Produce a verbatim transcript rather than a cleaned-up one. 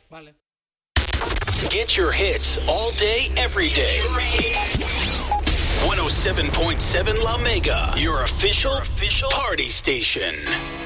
Vale. Get your hits all day, every day. one oh seven point seven La Mega, your official party station.